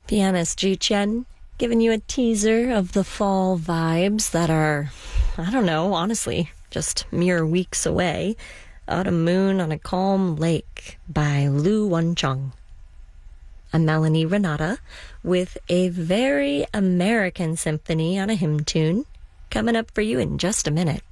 Pianist Ji Chen, giving you a teaser of the fall vibes that are, I don't know, honestly, just mere weeks away. Autumn Moon on a Calm Lake by Lu Wencheng. I'm Melanie Renata with a very American symphony on a hymn tune coming up for you in just a minute.